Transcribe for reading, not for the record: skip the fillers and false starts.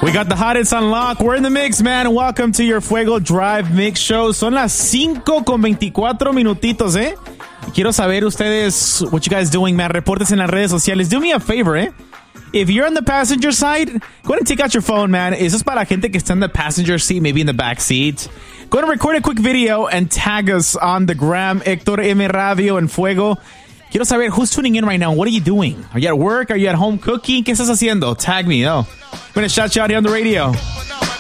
We got the hottest on lock. We're in the mix, man. Welcome to your Fuego Drive Mix Show. Son las 5:24 minutitos, ¿eh? Quiero saber ustedes, what you guys doing, man. Reportes en las redes sociales. Do me a favor, ¿eh? If you're on the passenger side, go ahead and take out your phone, man. Eso es para la gente que está in the passenger seat, maybe in the back seat. Go ahead and record a quick video and tag us on the gram, Héctor M. Radio en Fuego. Quiero saber, who's tuning in right now? What are you doing? Are you at work? Are you at home cooking? ¿Qué estás haciendo? Tag me, I'm going to shout you out here on the radio.